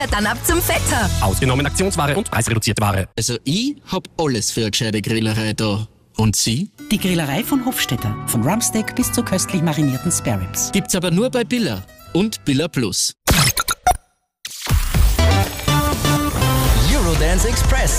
Dann ab zum Vetter. Ausgenommen Aktionsware und preisreduzierte Ware. Also ich hab alles für eine gescheite Grillerei da. Und Sie? Die Grillerei von Hofstetter. Von Rumpsteak bis zu köstlich marinierten Spareribs. Gibt's aber nur bei Billa und Billa Plus. Eurodance Express.